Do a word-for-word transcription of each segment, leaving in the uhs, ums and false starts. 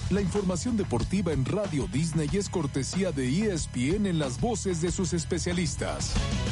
La información deportiva en Radio Disney es cortesía de E S P N en las voces de sus especialistas.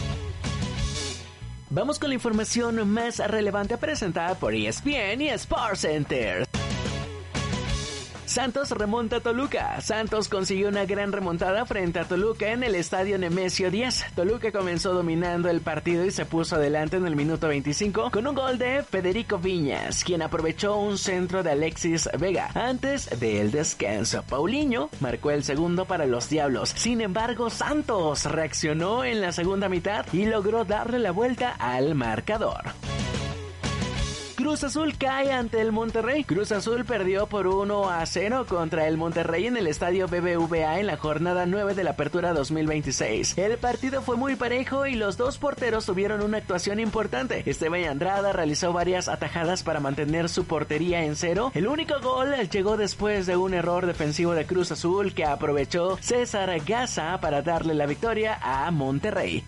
Vamos con la información más relevante presentada por E S P N y Sports Center. Santos remonta a Toluca. Santos consiguió una gran remontada frente a Toluca en el estadio Nemesio diez. Toluca comenzó dominando el partido y se puso adelante en el minuto veinticinco con un gol de Federico Viñas, quien aprovechó un centro de Alexis Vega. Antes del descanso, Paulinho marcó el segundo para los Diablos. Sin embargo, Santos reaccionó en la segunda mitad y logró darle la vuelta al marcador. Cruz Azul cae ante el Monterrey. Cruz Azul perdió por uno a cero contra el Monterrey en el estadio B B V A en la jornada nueve de la Apertura dos mil veintiséis. El partido fue muy parejo y los dos porteros tuvieron una actuación importante. Esteban Andrada realizó varias atajadas para mantener su portería en cero. El único gol llegó después de un error defensivo de Cruz Azul que aprovechó César Gaza para darle la victoria a Monterrey.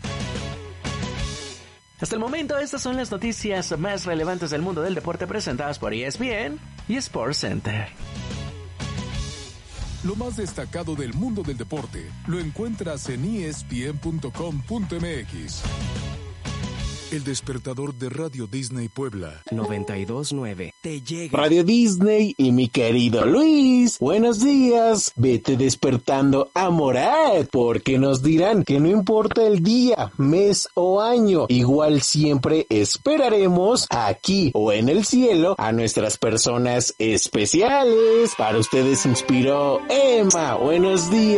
Hasta el momento, estas son las noticias más relevantes del mundo del deporte presentadas por E S P N y Sports Center. Lo más destacado del mundo del deporte lo encuentras en E S P N punto com punto M X. El despertador de Radio Disney Puebla. noventa y dos nueve. Te llega. Radio Disney y mi querido Luis. Buenos días. Vete despertando a Morat, porque nos dirán que no importa el día, mes o año, igual siempre esperaremos aquí o en el cielo a nuestras personas especiales. Para ustedes inspiró Emma. Buenos días.